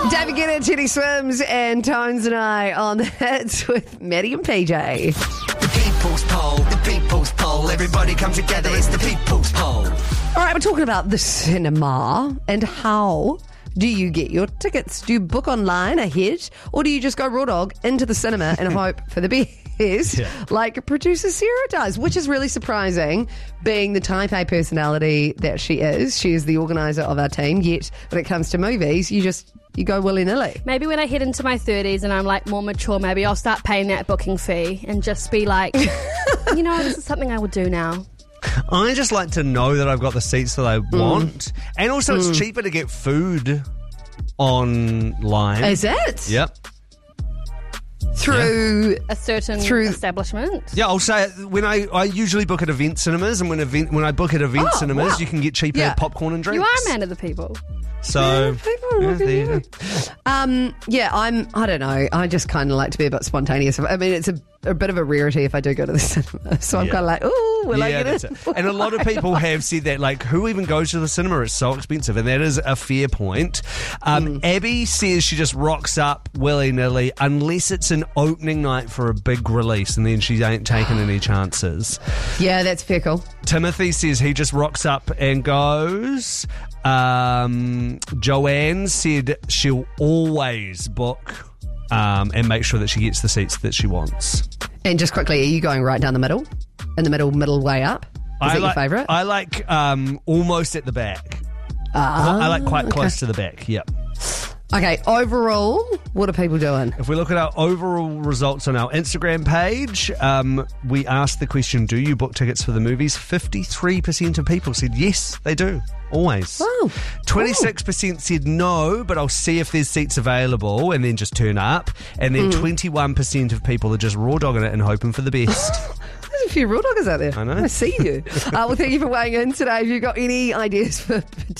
David Guetta, Teddy Swims, and Tones and I on the hits with Maddie and PJ. The People's Poll, the People's Poll. Everybody come together, it's the People's Poll. All right, we're talking about the cinema and how do you get your tickets? Do you book online ahead, or do you just go raw dog into the cinema and hope for the best? Like producer Sarah does, which is really surprising, being the type A personality that she is. She is the organiser of our team, yet when it comes to movies, you go willy-nilly. Maybe when I head into my 30s and I'm like more mature, maybe I'll start paying that booking fee and just be like, this is something I would do now. I just like to know that I've got the seats that I want. And also it's cheaper to get food online. Is it? Yep. Through a certain establishment. Yeah, I'll say when I usually book at event cinemas, and when I book at event cinemas, you can get cheaper popcorn and drinks. You are a man of the people. So, I don't know. I just kind of like to be a bit spontaneous. I mean, it's a bit of a rarity if I do go to the cinema. So I'm kind of like, ooh, will I get it? And a lot of people have said that, like, who even goes to the cinema? It's so expensive. And that is a fair point. Abby says she just rocks up willy-nilly unless it's an opening night for a big release, and then she ain't taking any chances. Yeah, that's fair call. Timothy says he just rocks up and goes. Joanne said she'll always book and make sure that she gets the seats that she wants. And just quickly, are you going right down the middle? In the middle way up? Is that your favourite? I like almost at the back. I like quite close to the back, yep. Okay, overall, what are people doing? If we look at our overall results on our Instagram page, we asked the question, do you book tickets for the movies? 53% of people said yes, they do. Always. Wow. 26% said no, but I'll see if there's seats available and then just turn up. And then 21% of people are just raw dogging it and hoping for the best. There's a few raw doggers out there. I know. I see you. Well, thank you for weighing in today. Have you got any ideas for